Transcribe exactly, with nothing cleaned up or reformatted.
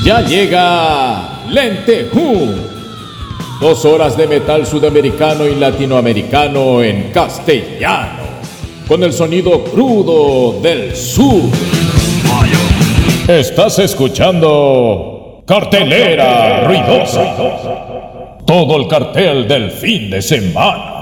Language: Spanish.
Ya llega Lentejú. Dos horas de metal sudamericano y latinoamericano en castellano, con el sonido crudo del sur. Estás escuchando Cartelera Ruidosa. Todo el cartel del fin de semana.